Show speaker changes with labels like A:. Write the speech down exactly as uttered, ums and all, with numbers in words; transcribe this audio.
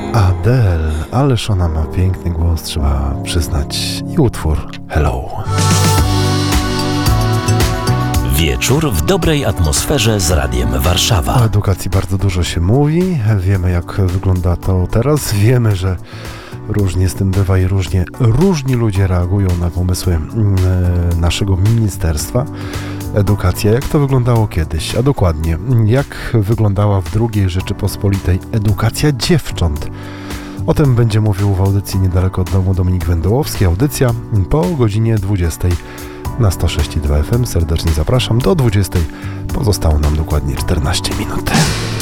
A: Adele, ależ ona ma piękny głos, trzeba przyznać. I utwór Hello.
B: Wieczór w dobrej atmosferze z Radiem Warszawa.
A: O edukacji bardzo dużo się mówi. Wiemy, jak wygląda to teraz. Wiemy, że różnie z tym bywa i różnie różni ludzie reagują na pomysły naszego ministerstwa. Edukacja, jak to wyglądało kiedyś, a dokładnie, jak wyglądała w drugiej Rzeczypospolitej edukacja dziewcząt. O tym będzie mówił w audycji Niedaleko od domu Dominik Wędołowski. Audycja po godzinie dwudziestej na sto sześć i dwa F M. Serdecznie zapraszam do dwudziestej. Pozostało nam dokładnie czternaście minut.